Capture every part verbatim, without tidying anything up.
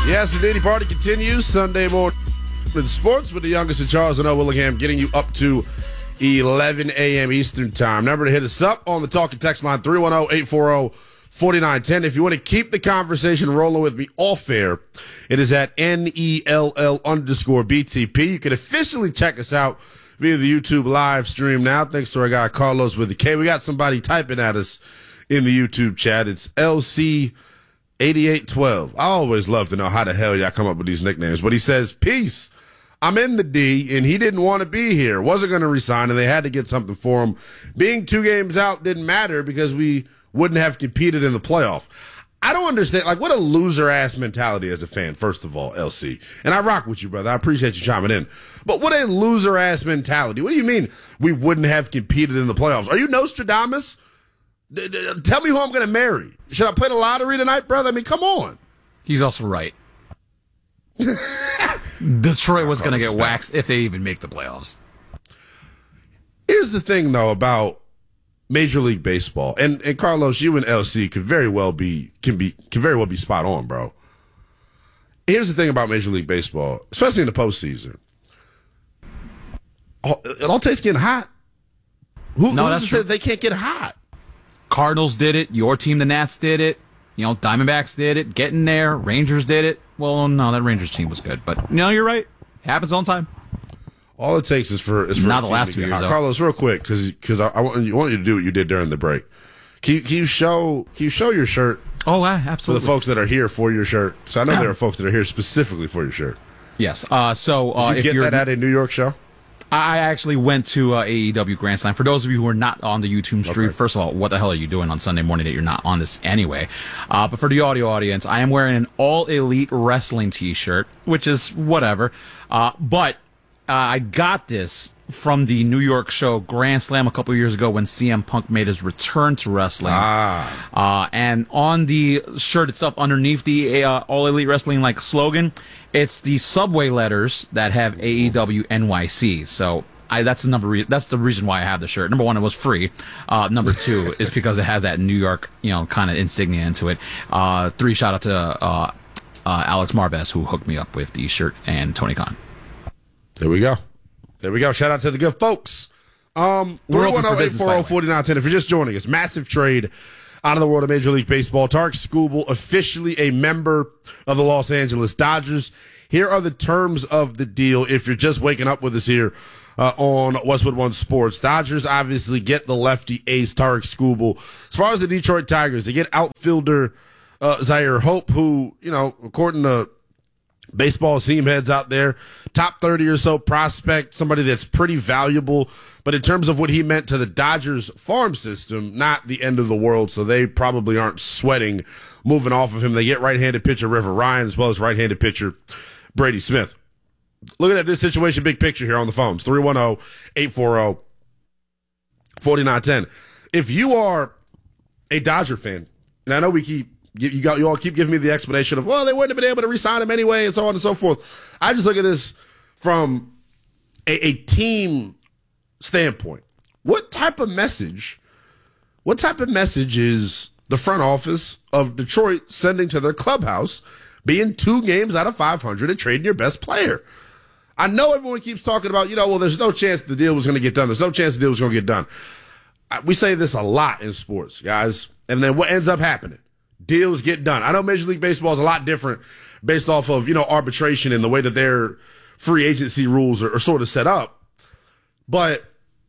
Yes, the Diddy Party continues Sunday morning in sports with the youngest in Charles and O. Willingham, getting you up to eleven a.m. Eastern Time. Remember to hit us up on the talking text line three one zero, eight four zero, four nine one zero. If you want to keep the conversation rolling with me off air, it is at N E L L underscore B T P. You can officially check us out via the YouTube live stream now. Thanks to our guy Carlos with the K. We got somebody typing at us in the YouTube chat. It's L C eighty-eight twelve. I always love to know how the hell y'all come up with these nicknames. But he says, peace. I'm in the D, and he didn't want to be here. Wasn't going to resign, and they had to get something for him. Being two games out didn't matter because we wouldn't have competed in the playoff. I don't understand. Like, what a loser-ass mentality as a fan, first of all, L C. And I rock with you, brother. I appreciate you chiming in. But what a loser-ass mentality. What do you mean we wouldn't have competed in the playoffs? Are you Nostradamus? D- d- tell me who I'm going to marry. Should I play the lottery tonight, brother? I mean, come on. He's also right. Detroit was going to get waxed if they even make the playoffs. Here's the thing, though, about Major League Baseball, and and Carlos, you and L C could very well be can be can very well be spot on, bro. Here's the thing about Major League Baseball, especially in the postseason. All, it all takes getting hot. Who no, who's to say they can't get hot? Cardinals did it. Your team, the Nats, did it. You know, Diamondbacks did it. Getting there. Rangers did it. Well, no, that Rangers team was good, but no, you're right. It happens all the time. All it takes is for is for not the last two years. Hot. Carlos, real quick, because because I, I want you, want you to do what you did during the break. Can you, can you show can you show your shirt? Oh, uh, absolutely. For the folks that are here for your shirt, because I know there are folks that are here specifically for your shirt. Yes. Uh, so uh, did you if get you're, that at a New York show? I actually went to uh, A E W Grand Slam. For those of you who are not on the YouTube stream, okay. First of all, what the hell are you doing on Sunday morning that you're not on this anyway? Uh, but for the audio audience, I am wearing an All Elite Wrestling t-shirt, which is whatever. Uh, but uh, I got this from the New York show Grand Slam a couple years ago when C M Punk made his return to wrestling. Ah. Uh, and on the shirt itself, underneath the uh, All Elite Wrestling like slogan, it's the subway letters that have A E W N Y C. So I, that's the number. Re- that's the reason why I have the shirt. Number one, it was free. Uh, number two is because it has that New York, you know, kind of insignia into it. Uh, three, shout out to uh, uh, Alex Marvez who hooked me up with the shirt, and Tony Khan. There we go. There we go. Shout out to the good folks. Um, three one zero, eight four zero, four nine one zero. If you're just joining us, massive trade out of the world of Major League Baseball. Tarik Skubal, officially a member of the Los Angeles Dodgers. Here are the terms of the deal if you're just waking up with us here uh, on Westwood One Sports. Dodgers obviously get the lefty ace, Tarik Skubal. As far as the Detroit Tigers, they get outfielder uh, Zaire Hope, who, you know, according to baseball seam heads out there, top thirty or so prospect, somebody that's pretty valuable. But in terms of what he meant to the Dodgers farm system, not the end of the world, so they probably aren't sweating moving off of him. They get right-handed pitcher River Ryan as well as right-handed pitcher Brady Smith. Looking at this situation, big picture here on the phones, three one zero, eight four zero, four nine one zero. If you are a Dodger fan, and I know we keep You got you all keep giving me the explanation of, well, they wouldn't have been able to re-sign him anyway, and so on and so forth. I just look at this from a, a team standpoint. What type of message? What type of message is the front office of Detroit sending to their clubhouse, being two games out of five hundred and trading your best player? I know everyone keeps talking about, you know, well, there's no chance the deal was going to get done. There's no chance the deal was going to get done. We say this a lot in sports, guys, and then what ends up happening? Deals get done. I know Major League Baseball is a lot different based off of, you know, arbitration and the way that their free agency rules are, are sort of set up. But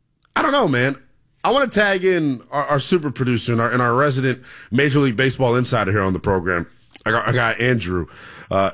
I don't know, man. I want to tag in our, our super producer and our, and our resident Major League Baseball insider here on the program. I got, I got Andrew. Uh,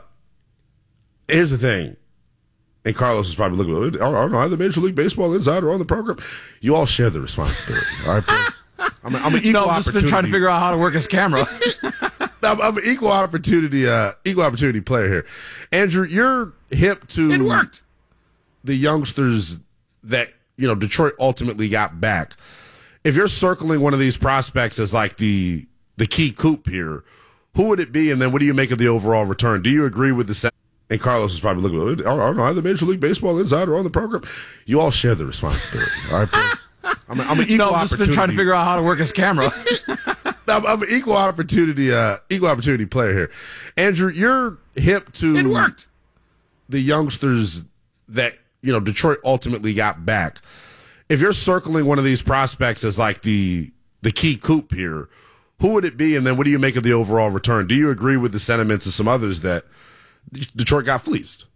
here's the thing. And Carlos is probably looking, I don't know, I'm the Major League Baseball insider on the program. You all share the responsibility. All right, boys? I'm, a, I'm an equal no, I've just been trying to figure out how to work his camera. I'm, I'm an equal opportunity, uh, equal opportunity player here. Andrew, you're hip to it worked. The youngsters that, you know, Detroit ultimately got back. If you're circling one of these prospects as like the the key coup here, who would it be? And then what do you make of the overall return? Do you agree with the set? And Carlos is probably looking, I don't know, I'm the Major League Baseball insider on the program. You all share the responsibility. All right, boys? I'm, a, I'm an equal no, I've just been trying to figure out how to work his camera. I'm, I'm an equal opportunity, uh, equal opportunity player here. Andrew, you're hip to it worked. The youngsters that, you know, Detroit ultimately got back. If you're circling one of these prospects as like the the key coup here, who would it be? And then what do you make of the overall return? Do you agree with the sentiments of some others that Detroit got fleeced?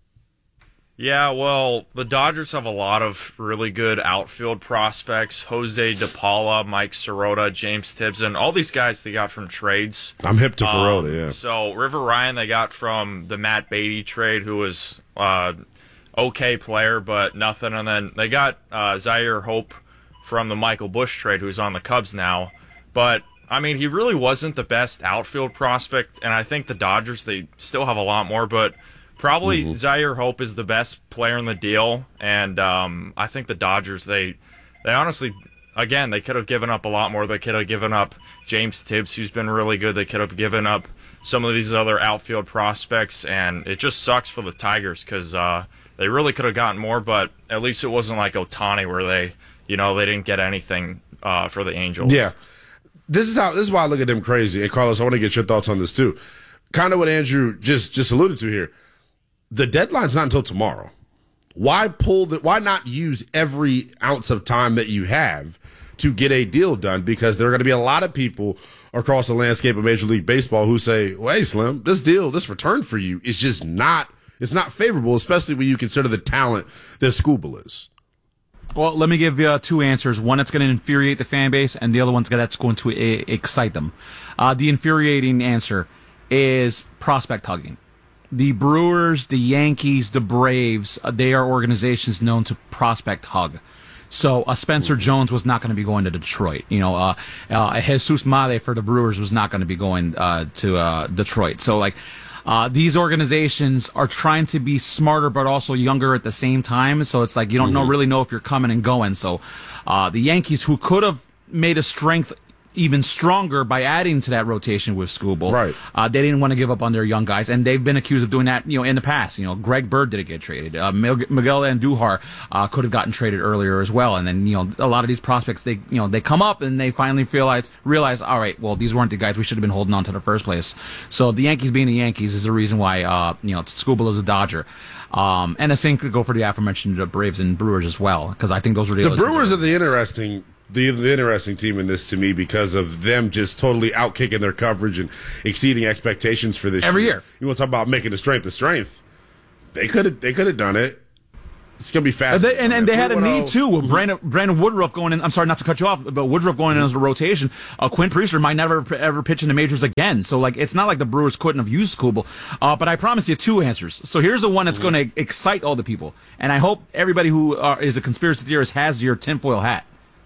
Yeah, well, the Dodgers have a lot of really good outfield prospects. Jose DePaula, Mike Sirota, James Tibbs, and all these guys they got from trades. I'm hip to Sirota, um, yeah. So River Ryan they got from the Matt Beatty trade, who was uh okay player, but nothing. And then they got uh, Zaire Hope from the Michael Busch trade, who's on the Cubs now. But, I mean, he really wasn't the best outfield prospect, and I think the Dodgers, they still have a lot more, but probably mm-hmm. Zaire Hope is the best player in the deal, and um, I think the Dodgers, they, they honestly, again, they could have given up a lot more. They could have given up James Tibbs, who's been really good. They could have given up some of these other outfield prospects, and it just sucks for the Tigers because uh, they really could have gotten more, but at least it wasn't like Ohtani where they, you know, they didn't get anything uh, for the Angels. Yeah. This is how. This is why I look at them crazy. And Carlos, I want to get your thoughts on this too. Kind of what Andrew just just alluded to here. The deadline's not until tomorrow. Why pull the? Why not use every ounce of time that you have to get a deal done? Because there are going to be a lot of people across the landscape of Major League Baseball who say, well, hey, Slim, this deal, this return for you is just not. It's not favorable, especially when you consider the talent that Skubal is. Well, let me give you uh, two answers. One that's going to infuriate the fan base, and the other one's that's going to uh, excite them. Uh, the infuriating answer is prospect hugging. The Brewers, the Yankees, the Braves, uh, they are organizations known to prospect hug. So uh, Spencer Jones was not going to be going to Detroit. You know, uh, uh, Jesus Made for the Brewers was not going to be going uh, to uh, Detroit. So, like, Uh, these organizations are trying to be smarter but also younger at the same time, so it's like you don't mm-hmm. know, really know if you're coming and going. So uh, the Yankees, who could have made a strength even stronger by adding to that rotation with Skubal, right. uh, they didn't want to give up on their young guys, and they've been accused of doing that, you know, in the past. You know, Greg Bird didn't get traded. Uh, Miguel Andujar uh, could have gotten traded earlier as well, and then, you know, a lot of these prospects, they, you know, they come up and they finally realize, realize, all right, well, these weren't the guys we should have been holding on to in the first place. So the Yankees being the Yankees is the reason why, uh, you know, Skubal is a Dodger. Um, and the same could go for the aforementioned uh, Braves and Brewers as well, because I think those were the The Brewers are the interesting The, the interesting team in this to me because of them just totally outkicking their coverage and exceeding expectations for this every year. year. You want to talk about making the strength a strength? They could have. They could have done it. It's gonna be fast. Uh, and and they had a need too with Brandon, Brandon Woodruff going in. I'm sorry not to cut you off, but Woodruff going in as a rotation. Uh, Quinn Priester might never ever pitch in the majors again. So like, it's not like the Brewers couldn't have used Skubal. Uh, but I promise you two answers. So here's the one that's mm-hmm. going to excite all the people, and I hope everybody who uh, is a conspiracy theorist has your tinfoil hat.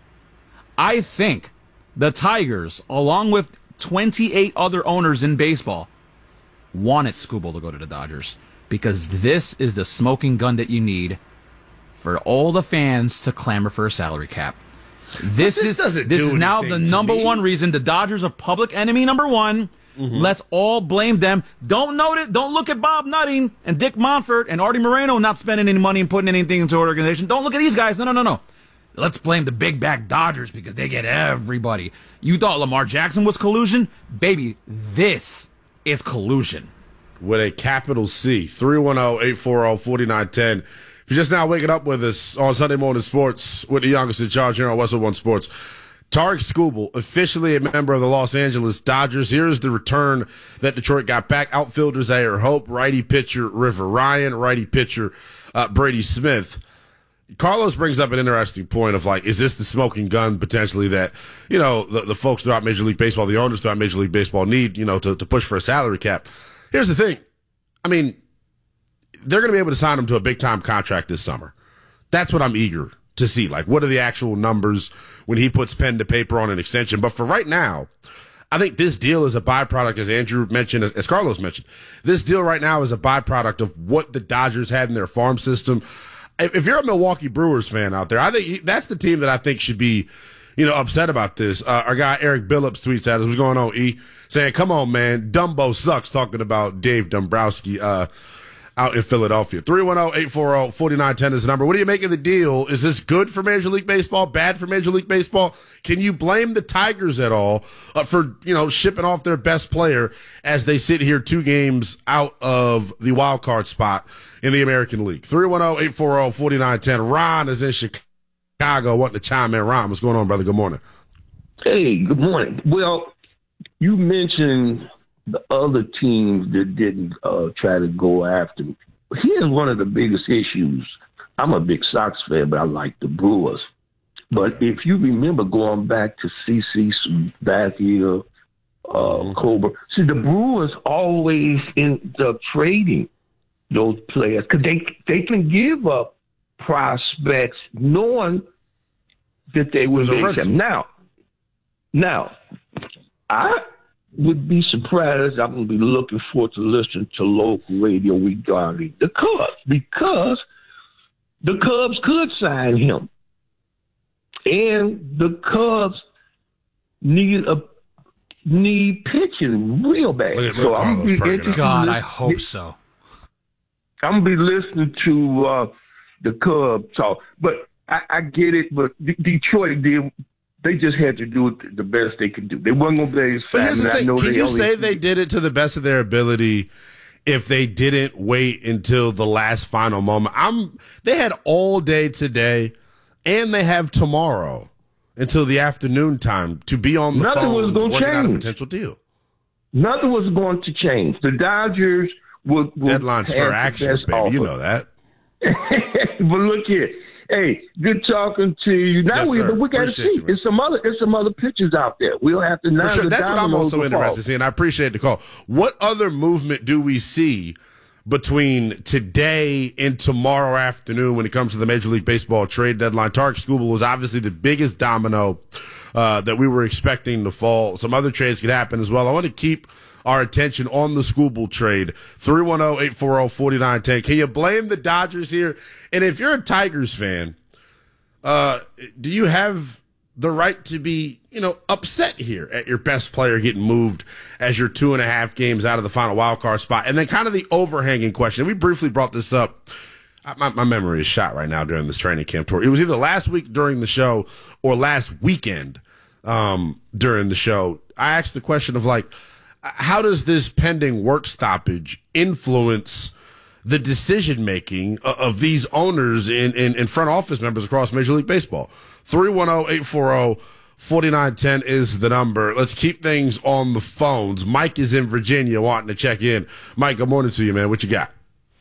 I think the Tigers, along with twenty-eight other owners in baseball, wanted Skubal to go to the Dodgers because this is the smoking gun that you need for all the fans to clamor for a salary cap. This, this is this is now the number me. one reason the Dodgers are public enemy number one. Mm-hmm. Let's all blame them. Don't note it. Don't look at Bob Nutting and Dick Monfort and Artie Moreno not spending any money and putting anything into our organization. Don't look at these guys. No, no, no, no. Let's blame the big back Dodgers because they get everybody. You thought Lamar Jackson was collusion? Baby, this is collusion. With a capital C. three one zero, eight four zero, four nine one zero. If you're just now waking up with us on Sunday Morning Sports with the youngest in charge here on Westwood One Sports, Tarik Skubal, officially a member of the Los Angeles Dodgers. Here's the return that Detroit got back. Outfielder Zaire Hope, righty pitcher River Ryan, righty pitcher uh, Brady Smith. Carlos brings up an interesting point of, like, is this the smoking gun potentially that, you know, the, the folks throughout Major League Baseball, the owners throughout Major League Baseball need, you know, to, to push for a salary cap? Here's the thing. I mean, they're going to be able to sign him to a big-time contract this summer. That's what I'm eager to see. Like, what are the actual numbers when he puts pen to paper on an extension? But for right now, I think this deal is a byproduct, as Andrew mentioned, as, as Carlos mentioned. This deal right now is a byproduct of what the Dodgers had in their farm system. If you're a Milwaukee Brewers fan out there, I think that's the team that I think should be, you know, upset about this. Uh, our guy Eric Billups tweets at us, what's going on, E? Saying, come on, man, Dumbo sucks, talking about Dave Dombrowski. Uh, I out in Philadelphia. three one zero, eight four zero, four nine one zero is the number. What do you make of the deal? Is this good for Major League Baseball, bad for Major League Baseball? Can you blame the Tigers at all uh, for, you know, shipping off their best player as they sit here two games out of the wild card spot in the American League? three one zero, eight four zero, four nine one zero. Ron is in Chicago wanting to chime in. Ron, what's going on, brother? Good morning. Hey, good morning. Well, you mentioned the other teams that didn't uh, try to go after him. Here's one of the biggest issues. I'm a big Sox fan, but I like the Brewers. But okay. if you remember going back to C C Sabathia, uh, mm-hmm. Cobra, see, the Brewers always end up trading those players because they, they can give up prospects knowing that they will make them. Now, now, I would be surprised. I'm going to be looking forward to listening to local radio regarding the Cubs because the Cubs could sign him. And the Cubs need a need pitching real bad. So I'm be God, I hope so. I'm going to be listening to uh, the Cubs talk. But I, I get it, but D- Detroit did. They just had to do it the best they could do. They weren't going to be as fast. Can you say they did it to the best of their ability if they didn't wait until the last final moment? I'm. They had all day today, and they have tomorrow until the afternoon time to be on the Nothing phone was going to working out a change. potential deal. Nothing was going to change. The Dodgers would, would deadline spur actions, baby. Offer. You know that. But look here. Hey, good talking to you. Now yes, we, but we got to see. You, There's some other, there's some other pitches out there. We'll have to. For sure. That's what I'm also interested in seeing. I appreciate the call. What other movement do we see between today and tomorrow afternoon when it comes to the Major League Baseball trade deadline? Tarek Skubal was obviously the biggest domino uh, that we were expecting to fall. Some other trades could happen as well. I want to keep our attention on the Skubal trade. three one zero, eight four zero, four nine one zero. Can you blame the Dodgers here? And if you're a Tigers fan, uh, do you have the right to be, you know, upset here at your best player getting moved as you're two and a half games out of the final wild card spot? And then kind of the overhanging question. We briefly brought this up. My, my memory is shot right now during this training camp tour. It was either last week during the show or last weekend um, during the show. I asked the question of, like, how does this pending work stoppage influence the decision-making of these owners and, and, and front office members across Major League Baseball? three one zero, eight four zero, four nine one zero is the number. Let's keep things on the phones. Mike is in Virginia wanting to check in. Mike, good morning to you, man. What you got?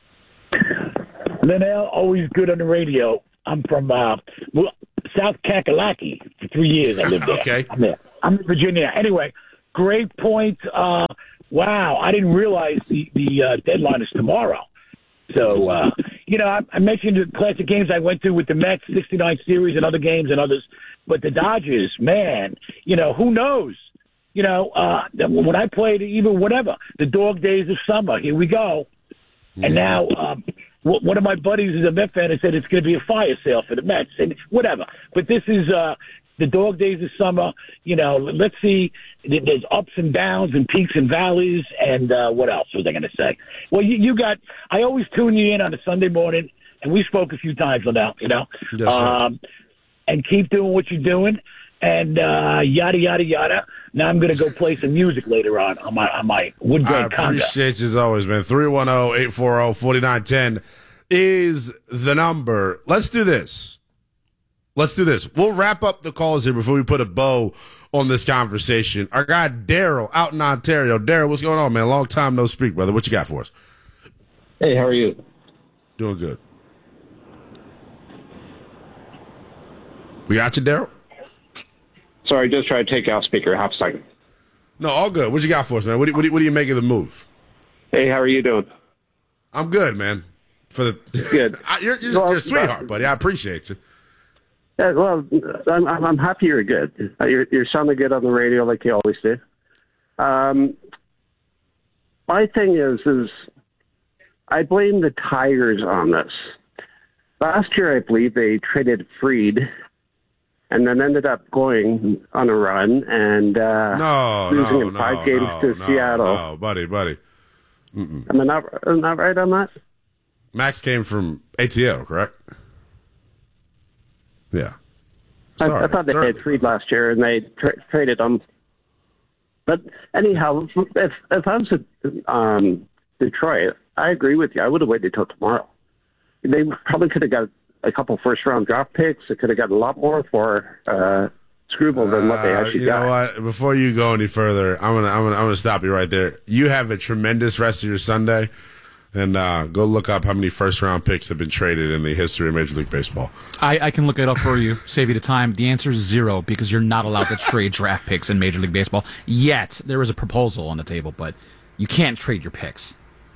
Linnell, always good on the radio. I'm from uh, South Kakalaki. For three years I lived there. Okay. I'm there. I'm in Virginia. Anyway, great point. Uh, wow, I didn't realize the, the uh, deadline is tomorrow. So, uh, you know, I, I mentioned the classic games I went to with the Mets, sixty-nine series and other games and others. But the Dodgers, man, you know, who knows? You know, uh, when I played, even whatever, the dog days of summer, here we go. Mm. And now um, one of my buddies is a Met fan and said it's going to be a fire sale for the Mets and whatever. But this is uh, the dog days of summer. You know, let's see. There's ups and downs and peaks and valleys. And uh, what else was I going to say? Well, you, you got – I always tune you in on a Sunday morning, and we spoke a few times on that, you know. Yes, um, and keep doing what you're doing. And uh, yada, yada, yada. Now I'm going to go play some music later on on my, on my wood grain conga. I appreciate you as always, man. three one zero, eight four zero, four nine one zero is the number. Let's do this. Let's do this. We'll wrap up the calls here before we put a bow on this conversation. Our guy Daryl out in Ontario. Daryl, what's going on, man? Long time no speak, brother. What you got for us? Hey, how are you? Doing good. We got you, Daryl? Sorry, just try to take out speaker. Half a second. No, all good. What you got for us, man? What do, what do, what do you make of the move? Hey, how are you doing? I'm good, man. For the good. you're, you're, well, you're a sweetheart, buddy. I appreciate you. Yeah, well, I'm, I'm happy you're good. You're, you're sounding good on the radio like you always do. Um, my thing is, is I blame the Tigers on this. Last year, I believe they traded Fried and then ended up going on a run and uh, no, losing no, in five no, games no, to no, Seattle. No, buddy, buddy. Mm-mm. Am I not, am I not right on that? Max came from A T L, correct? Yeah. Sorry. I, I thought they Sorry. had Freed last year, and they tra- traded him. But anyhow, if if I was at um, Detroit, I agree with you. I would have waited till tomorrow. They probably could have got a couple first round draft picks. They could have got a lot more for uh, Struble than what they actually uh, you got. You know what? Before you go any further, I'm gonna I'm gonna I'm gonna stop you right there. You have a tremendous rest of your Sunday. And uh, go look up how many first-round picks have been traded in the history of Major League Baseball. I, I can look it up for you, save you the time. The answer is zero because you're not allowed to trade draft picks in Major League Baseball. Yet, there is a proposal on the table, but you can't trade your picks.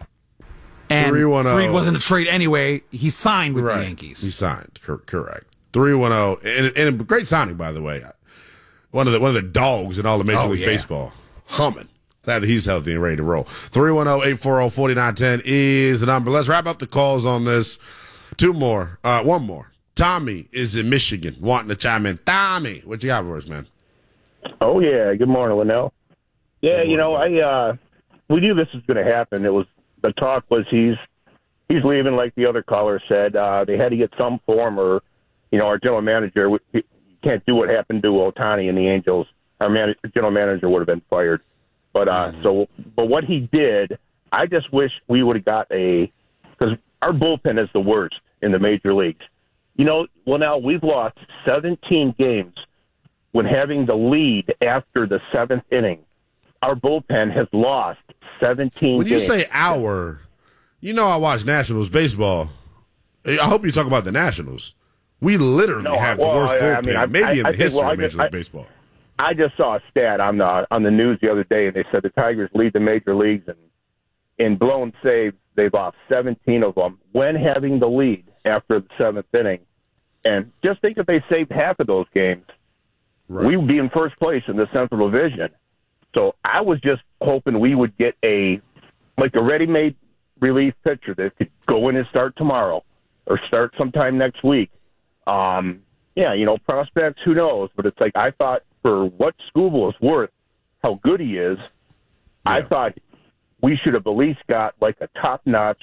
And Freed wasn't a trade anyway. He signed with right. the Yankees. He signed, Cor- correct. three one zero, and, and a great signing, by the way. One of the one of the dogs in all of Major oh, League yeah. Baseball. Humming. Glad that he's healthy and ready to roll. three one zero, eight four zero, four nine one zero is the number. Let's wrap up the calls on this. Two more. Uh, one more. Tommy is in Michigan wanting to chime in. Tommy, what you got for us, man? Oh, yeah. Good morning, Linnell. Yeah, morning, you know, man. I uh, we knew this was going to happen. It was the talk was he's he's leaving, like the other caller said. Uh, they had to get some form, or, you know, our general manager, we can't do what happened to Ohtani and the Angels. Our man, general manager would have been fired. But uh, mm-hmm. so, but what he did, I just wish we would have got a, because our bullpen is the worst in the major leagues. You know, well now we've lost seventeen games when having the lead after the seventh inning. Our bullpen has lost seventeen. When you games. say our, you know I watch Nationals baseball. I hope you talk about the Nationals. We literally no, have well, the worst I, bullpen, I mean, I, maybe I, in the I history think, well, of Major I, League Baseball. I just saw a stat on the on the news the other day, and they said the Tigers lead the major leagues in, in blown saves. They've lost seventeen of them when having the lead after the seventh inning. And just think if they saved half of those games, right. we would be in first place in the Central Division. So I was just hoping we would get a like a ready-made relief pitcher that could go in and start tomorrow or start sometime next week. Um, yeah, you know, prospects, who knows? But it's like I thought for what Struble is worth, how good he is, yeah. I thought we should have at least got like a top-notch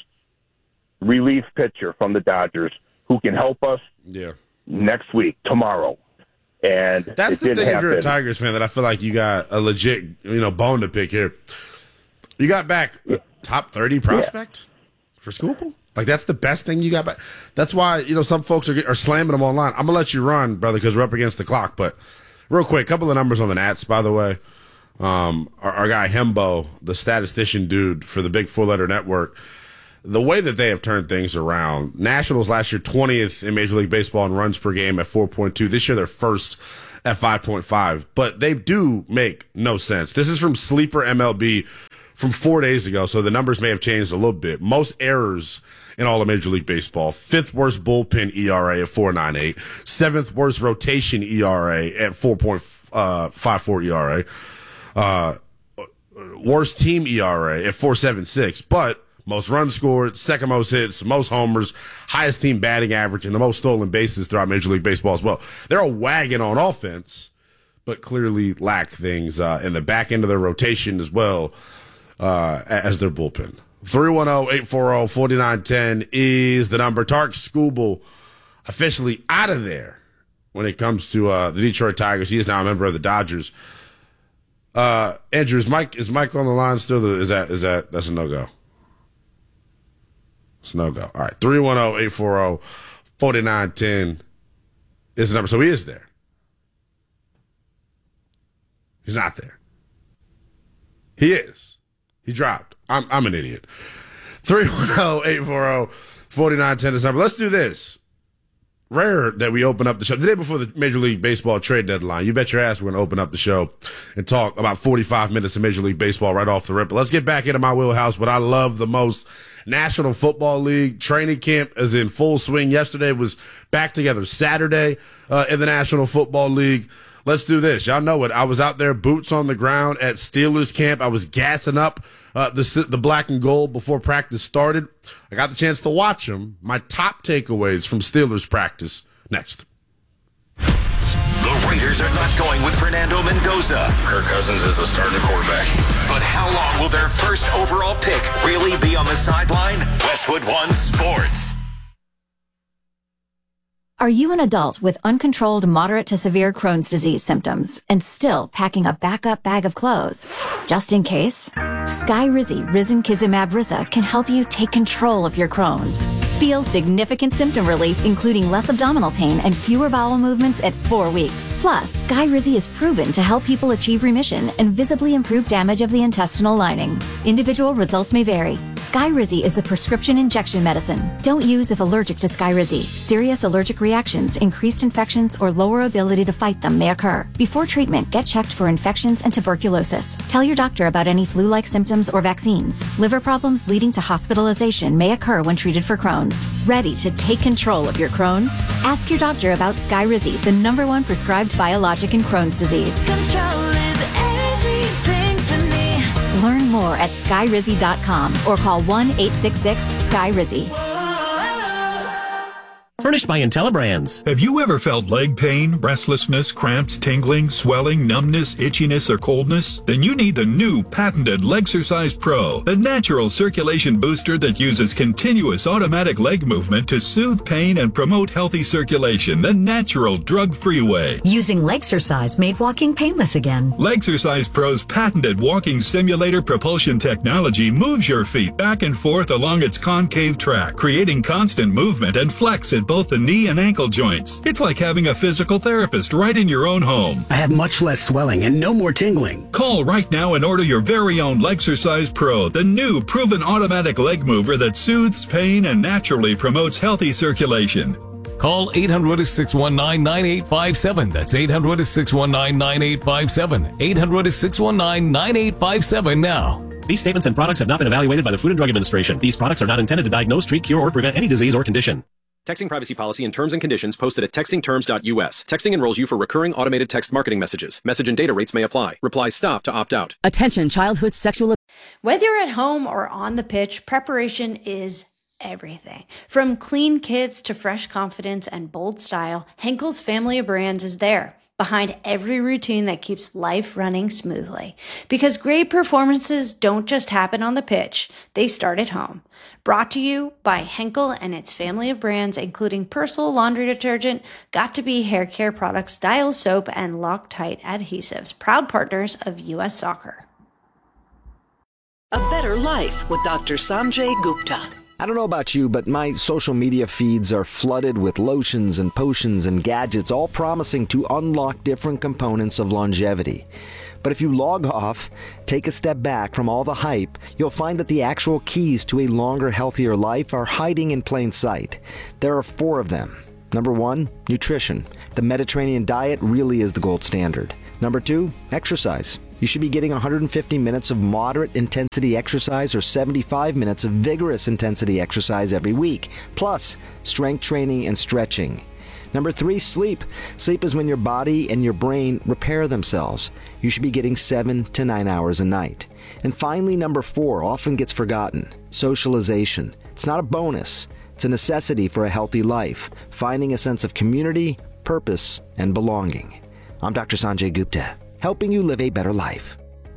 relief pitcher from the Dodgers who can help us yeah. next week, tomorrow. And that's the thing. If you're a Tigers fan, that I feel like you got a legit, you know, bone to pick here. You got back a top thirty prospect yeah. for Struble. Like that's the best thing you got back. That's why you know some folks are are slamming them online. I'm gonna let you run, brother, because we're up against the clock. But real quick, couple of numbers on the Nats, by the way. Um, our, our guy Hembo, the statistician dude for the Big Four Letter Network. The way that they have turned things around, Nationals last year twentieth in Major League Baseball in runs per game at four point two. This year they're first at five point five. But they do make no sense. This is from Sleeper M L B from four days ago, so the numbers may have changed a little bit. Most errors in all of Major League Baseball. Fifth worst bullpen E R A at four point nine eight. Seventh worst rotation E R A at four point five four E R A. Uh, worst team E R A at four point seven six. But most runs scored, second most hits, most homers, highest team batting average, and the most stolen bases throughout Major League Baseball as well. They're a wagon on offense, but clearly lack things uh, in the back end of their rotation as well uh, as their bullpen. three one zero, eight four zero, four nine one zero is the number. Tark Struble officially out of there when it comes to uh, the Detroit Tigers. He is now a member of the Dodgers. Uh, Andrew, is Mike is Mike on the line still? Is that is that that's a no go? It's no go. All right. three one zero, eight four zero, four nine one zero is the number. So he is there. He's not there. He is. He dropped. I'm I'm an idiot. three one zero, eight four zero, four nine one zero is the number. Let's do this. Rare that we open up the show. The day before the Major League Baseball trade deadline, you bet your ass we're going to open up the show and talk about forty-five minutes of Major League Baseball right off the rip. But let's get back into my wheelhouse, what I love the most. National Football League training camp is in full swing. Yesterday was back together Saturday uh, in the National Football League. Let's do this. Y'all know it. I was out there, boots on the ground at Steelers camp. I was gassing up uh, the the black and gold before practice started. I got the chance to watch them. My top takeaways from Steelers practice next. The Raiders are not going with Fernando Mendoza. Kirk Cousins is the starting quarterback. But how long will their first overall pick really be on the sideline? Westwood One Sports. Are you an adult with uncontrolled moderate to severe Crohn's disease symptoms and still packing a backup bag of clothes? Just in case, Skyrizi Risankizumab Risa can help you take control of your Crohn's. Feel significant symptom relief, including less abdominal pain and fewer bowel movements at four weeks. Plus, Skyrizi is proven to help people achieve remission and visibly improve damage of the intestinal lining. Individual results may vary. Skyrizi is a prescription injection medicine. Don't use if allergic to Skyrizi. Serious allergic reactions, increased infections, or lower ability to fight them may occur. Before treatment, get checked for infections and tuberculosis. Tell your doctor about any flu-like symptoms or vaccines. Liver problems leading to hospitalization may occur when treated for Crohn's. Ready to take control of your Crohn's? Ask your doctor about Skyrizi, the number one prescribed biologic in Crohn's disease. Control is everything to me. Learn more at skyrizi dot com or call one eight six six Skyrizi. Furnished by IntelliBrands. Have you ever felt leg pain, restlessness, cramps, tingling, swelling, numbness, itchiness, or coldness? Then you need the new patented Legsercise Pro, the natural circulation booster that uses continuous automatic leg movement to soothe pain and promote healthy circulation the natural, drug-free way. Using Legsercise made walking painless again. Legsercise Pro's patented walking simulator propulsion technology moves your feet back and forth along its concave track, creating constant movement and flex at both the knee and ankle joints. It's like having a physical therapist right in your own home. I have much less swelling and no more tingling. Call right now and order your very own Legsercise Pro, the new proven automatic leg mover that soothes pain and naturally promotes healthy circulation. Call eight hundred, six one nine, nine eight five seven. That's eight hundred, six one nine, nine eight five seven. eight hundred, six one nine, nine eight five seven now. These statements and products have not been evaluated by the Food and Drug Administration. These products are not intended to diagnose, treat, cure, or prevent any disease or condition. Texting privacy policy and terms and conditions posted at texting terms dot U S. Texting enrolls you for recurring automated text marketing messages. Message and data rates may apply. Reply stop to opt out. Attention childhood sexual. Whether you're at home or on the pitch, preparation is everything. From clean kits to fresh confidence and bold style, Henkel's family of brands is there, behind every routine that keeps life running smoothly. Because great performances don't just happen on the pitch, they start at home. Brought to you by Henkel and its family of brands, including Persil laundry detergent, Got2b hair care products, Dial soap, and Loctite adhesives, proud partners of U S Soccer. A better life with Doctor Sanjay Gupta. I don't know about you, but my social media feeds are flooded with lotions and potions and gadgets, all promising to unlock different components of longevity. But if you log off, take a step back from all the hype, you'll find that the actual keys to a longer, healthier life are hiding in plain sight. There are four of them. Number one, nutrition. The Mediterranean diet really is the gold standard. Number two, exercise. You should be getting one hundred fifty minutes of moderate intensity exercise or seventy-five minutes of vigorous intensity exercise every week, plus strength training and stretching. Number three, sleep. Sleep is when your body and your brain repair themselves. You should be getting seven to nine hours a night. And finally, number four, often gets forgotten, socialization. It's not a bonus. It's a necessity for a healthy life, finding a sense of community, purpose, and belonging. I'm Doctor Sanjay Gupta, helping you live a better life.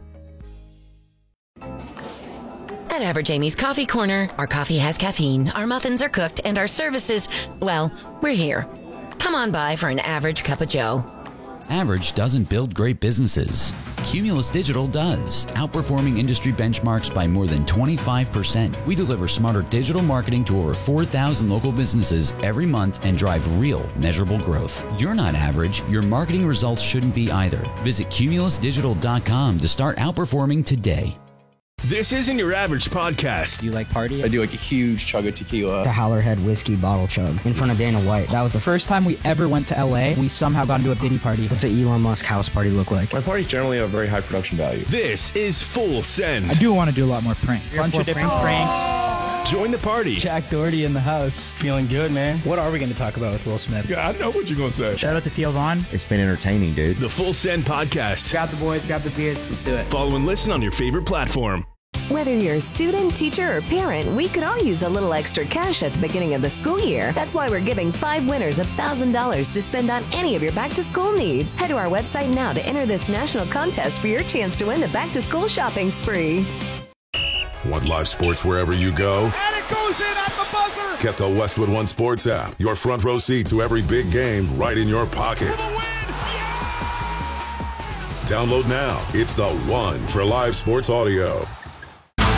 At Average Amy's Coffee Corner, our coffee has caffeine, our muffins are cooked, and our services, well, we're here. Come on by for an average cup of joe. Average doesn't build great businesses. Cumulus Digital does, outperforming industry benchmarks by more than twenty-five percent. We deliver smarter digital marketing to over four thousand local businesses every month and drive real, measurable growth. You're not average. Your marketing results shouldn't be either. Visit cumulus digital dot com to start outperforming today. This isn't your average podcast. Do you like party? I do like a huge chug of tequila. The Howlerhead whiskey bottle chug in front of Dana White. That was the first time we ever went to L A. We somehow got into a Diddy party. What's an Elon Musk house party look like? My parties generally have very high production value. This is Full Send. I do want to do a lot more pranks. A bunch of different pranks. pranks. Join the party. Jack Doherty in the house. Feeling good, man. What are we going to talk about with Will Smith? Yeah, I know what you're going to say. Shout out to Theo Vaughn. It's been entertaining, dude. The Full Send podcast. Grab the boys, grab the beers. Let's do it. Follow and listen on your favorite platform. Whether you're a student, teacher, or parent, we could all use a little extra cash at the beginning of the school year. That's why we're giving five winners one thousand dollars to spend on any of your back-to-school needs. Head to our website now to enter this national contest for your chance to win the back-to-school shopping spree. Want live sports wherever you go? And it goes in at the buzzer! Get the Westwood One Sports app. Your front row seat to every big game right in your pocket. For the win! Yeah! Download now. It's the one for live sports audio.